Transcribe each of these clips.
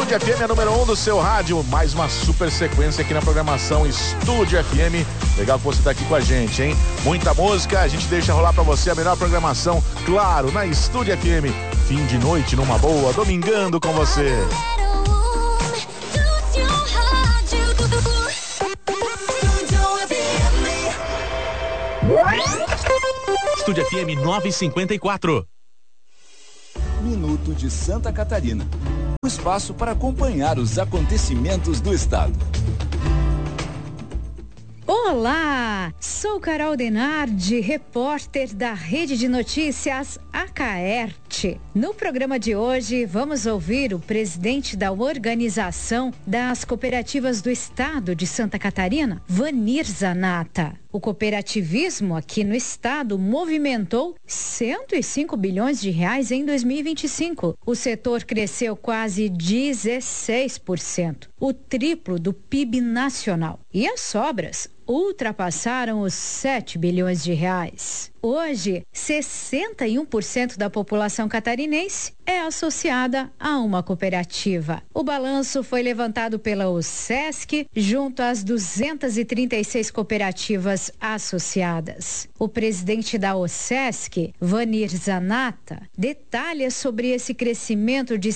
Estúdio FM, a número 1 do seu rádio. Mais uma super sequência aqui na programação Estúdio FM. Legal que você tá aqui com a gente, hein? Muita música, a gente deixa rolar pra você a melhor programação, claro, na Estúdio FM. Fim de noite numa boa, domingando com você. Estúdio FM 954. Minuto de Santa Catarina. Um espaço para acompanhar os acontecimentos do estado. Olá, sou Carol Denardi, repórter da Rede de Notícias Acaerte. No programa de hoje, vamos ouvir o presidente da Organização das Cooperativas do Estado de Santa Catarina, Vanir Zanata. O cooperativismo aqui no estado movimentou 105 bilhões de reais em 2025. O setor cresceu quase 16%, o triplo do PIB nacional. E as sobras ultrapassaram os 7 bilhões de reais. Hoje, 61% da população catarinense é associada a uma cooperativa. O balanço foi levantado pela OSESC junto às 236 cooperativas associadas. O presidente da OSESC, Vanir Zanata, detalha sobre esse crescimento de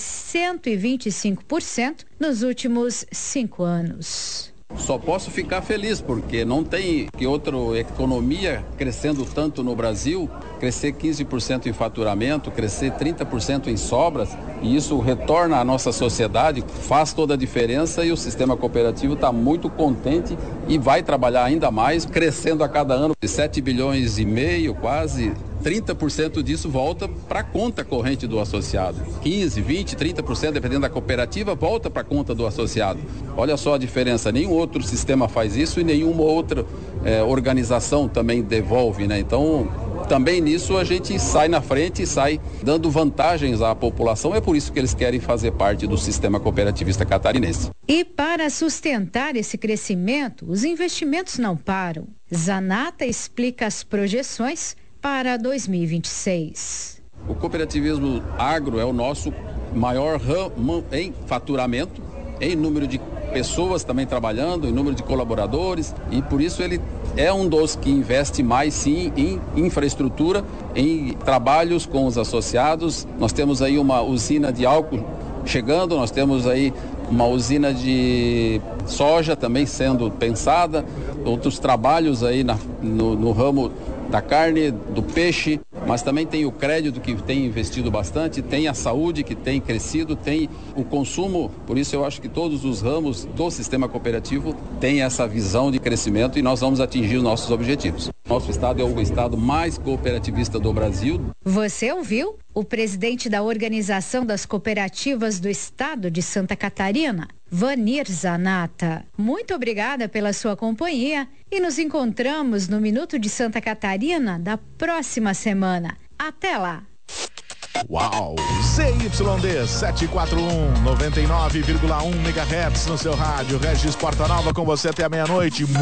125% nos últimos 5 anos. Só posso ficar feliz, porque não tem que outra economia crescendo tanto no Brasil, crescer 15% em faturamento, crescer 30% em sobras, e isso retorna à nossa sociedade, faz toda a diferença, e o sistema cooperativo está muito contente e vai trabalhar ainda mais, crescendo a cada ano, 7 bilhões e meio quase. 30% disso volta para a conta corrente do associado. 15, 20, 30%, dependendo da cooperativa, volta para a conta do associado. Olha só a diferença, nenhum outro sistema faz isso e nenhuma outra organização também devolve, né? Então, também nisso a gente sai na frente e sai dando vantagens à população. É por isso que eles querem fazer parte do sistema cooperativista catarinense. E para sustentar esse crescimento, os investimentos não param. Zanata explica as projeções para 2026. O cooperativismo agro é o nosso maior ramo em faturamento, em número de pessoas também trabalhando, em número de colaboradores, e por isso ele é um dos que investe mais sim em infraestrutura, em trabalhos com os associados. Nós temos aí uma usina de álcool chegando, nós temos aí uma usina de soja também sendo pensada, outros trabalhos aí no ramo da carne, do peixe, mas também tem o crédito que tem investido bastante, tem a saúde que tem crescido, tem o consumo, por isso eu acho que todos os ramos do sistema cooperativo têm essa visão de crescimento e nós vamos atingir os nossos objetivos. Nosso estado é o estado mais cooperativista do Brasil. Você ouviu o presidente da Organização das Cooperativas do Estado de Santa Catarina, Vanir Zanata. Muito obrigada pela sua companhia e nos encontramos no Minuto de Santa Catarina da próxima semana. Até lá! Uau! ZYD 741, 99,1 MHz no seu rádio. Regis Porta Nova com você até a meia-noite.